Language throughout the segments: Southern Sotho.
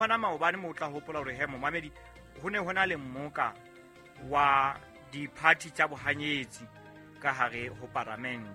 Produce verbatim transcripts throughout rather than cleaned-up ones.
hona maobane mo tla hopola hore he momamedi ho ne hona le mmoka wa di-party tsa bohanyetsi ka hare ho parliament.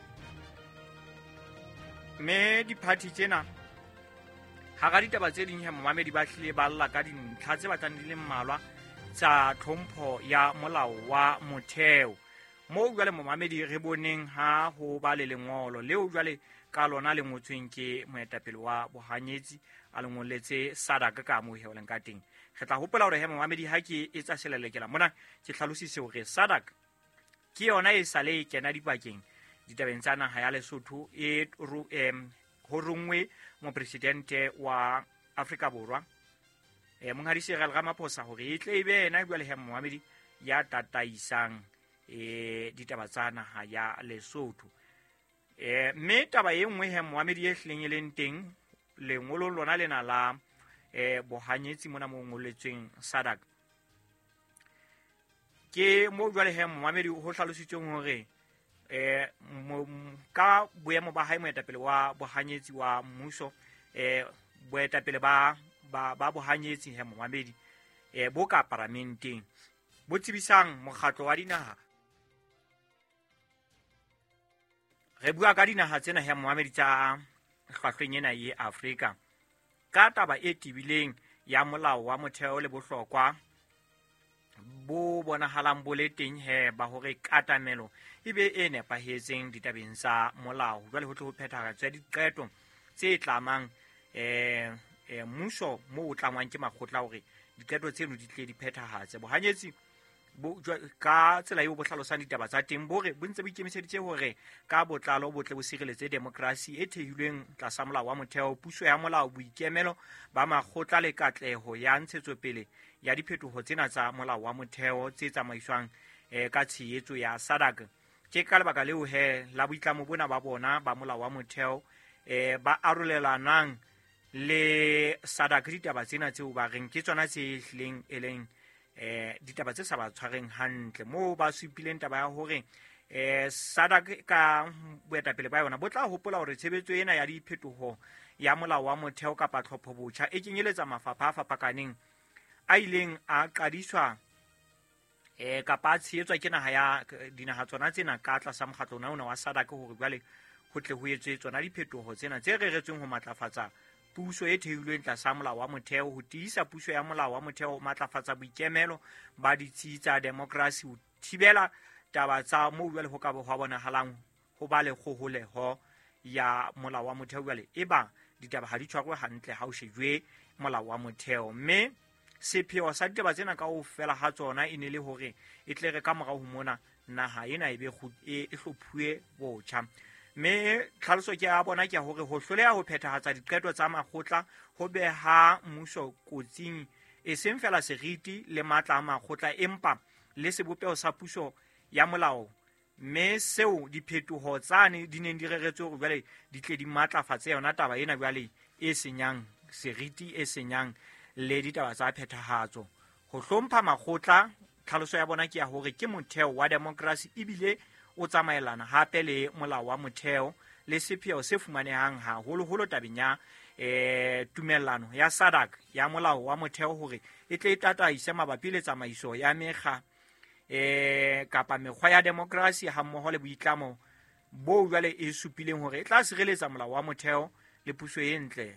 Me di-party tsena hara ditaba tse ding he momamedi ba hlile ba lla ka dintlha tse batlang di le mmalwa tsa tlhompho ya molao wa motheo, mo jwale momamedi re boneng ha ho ba le lengolo leo jwale ka lona le ngotsweng ke moetapele wa bohanyetsi a lengoletse SADC ka mo heoleng ka teng. Re tla hopola hore he momamedi ha ke etsa selelekela mona ke tlhalositse hore SADC ke yona e sale e kena dipakeng ditabeng tsa naha ya Lesotho e ho rongwe mopresidente wa Afrika Borwa e monghadi Cyril Ramaphosa hore e tle e be ena jwale he momamedi ya tataisang e ditaba tsa naha ya Lesotho. E mme taba e nngwe he momamedi e hleng e leng teng lengolo lona lena la e bohanyetsi mona mo ngoletsweng SADC ke mo jwale he momamedi ho hlalositsweng hore eh ka boemo ba hae moetapele wa bohanyetsi wa mmuso eh boetapele ba ba ba bohanyetsi he momamedi eh bo ka parlamenteng bo tsebisang mokgatlo wa dinaha. Re bua ka dinaha tsena he momamedi tsa hlwahlweng ena e Afrika ka taba e tibileng ya molao wa motheo le bohlokwa bo bonahalang bo le teng he ba hore katamelo ebe e nepahetseng ditabeng tsa molao jwale ho tle ho phethagatso ya diqeto tse tlamang eh mmuso mo o tlangwang ke makgotla hore diqeto tseno di tle di phethahatse. Bohanyetsi bo ka tsela eo bo hlalosang ditaba tsa teng bore bo ntse bo ikemiseditse hore ka botlalo bo tle bo sireletse demokrasi e thehilweng tlasa molao wa motheo, puso ya molao, boikemelo ba makgotla le katleho ya ntshetsopele ya diphetoho tsena tsa molao wa motheo tse tsamaiswang eh, ka tshehetso ya SADC. Ke ka lebaka leo he la boitlamo bona ba bona ba molao wa motheo eh, ba arolelanang le SADC ditaba tsena tseo ba reng ke tsona tse hleng e leng eh ditaba tse sa ba tshwareng hantle, mo ba supileng taba ya hore eh SADC ka boetapele ba yona bo tla hopola hore tshebetso ena ya diphetoho ya molao wa motheo kapa tlhopho botjha e kenyeletsa mafapha a fapakaneng a ileng a qadiswa eh kapa tshehetswa ke naha ya dinaha tsona tsena ka tlasa mokgatlo ona wa SADC hore jwale ho tle ho etswe tsona diphetoho tsena tse reretsweng ho matlafatsa puso e thehilweng tlasa molao wa motheo, ho tiisa puso ya molao wa motheo, matlafatsa boikemelo ba ditsi tsa demokrasi, ho thibela taba tsa mo jwale ho ka bo hwa bonahalang ho ba le kgoholeho ya molao wa motheo jwale eba ditaba ha di tshwarwe hantle ha o shejwe molao wa motheo. Mme sepheo sa ditaba tsena ka ho fela ha tsona e ne le hore e tle re ka morao ho mona naha ena e be e hlophuwe botjha. Me tlhaloso ke a bona ke hore ho hloleha ho phethahatsa diqeto tsa makgotla ho beha mmuso kotsing e seng fela seriti le matla a makgotla empa le sebopeho sa puso ya molao. Me seo diphetoho tsane di neng di reretswe hore jwale di tle di matlafatse yona taba ena jwale e senyang seriti e senyang le ditaba tsa phethahatso. Ho hlompha makgotla tlhaloso ya bona ke ya hore ke motheo wa demokrasi ebile o tsamaelana hape le molao wa motheo le sepheo se fumanehang haholo holo tabeng ya eh tumellano ya SADC ya molao wa motheo hore e tle e tataise mabapi le tsamaiso ya mekga eh kapa mekgwa ya demokrasi ha mmoho le boitlamo bo jwale e supileng hore e tla sireletsa molao wa motheo le puso e ntle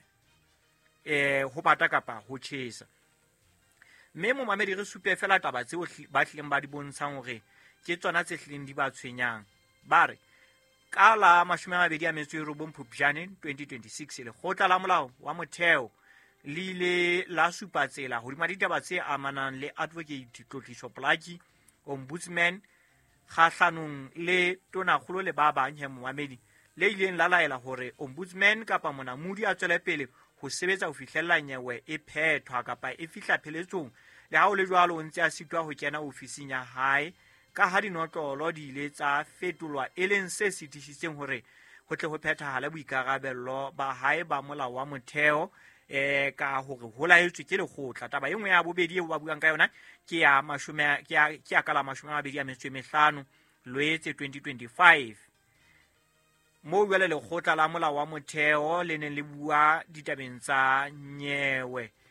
eh ho bata kapa ho tjhesa. Mme momamedi re supe fela taba tseo ba hlileng ba di bontshang hore ke tsona tse hlileng di ba tshwenyang. Ba re ka la mashome a mabedi a metso e robong Phupjane twenty twenty-six lekgotla la molao wa motheo le ile la supa tsela hodima ditaba tse amanang le advocate Tlotliso Polaki, ombudsman kgahlanong le tonakgolo le ba bang he momamedi le ileng la laela hore ombudsman kapa monamodi a tswele pele ho sebetsa ho fihlella nyewe e phethwa kapa e fihla pheletsong le ha o le jwalo o ntse a sitwa ho kena ofising ya hae ka ha dinotlolo di ile tsa fetolwa e leng se sitisitseng hore ho tle ho phethahala boikarabello ba hae ba molao wa motheo eh ka hore ho laetswe ke lekgotla. Taba e nngwe ya bobedi eo ba buang ka yona ke ya mashome ke ya ke ya kala mashome a mabedi a metso e mehlano Loetse twenty twenty-five mo jwale lekgotla la molao wa motheo le ne le bua ditabeng tsa nyewe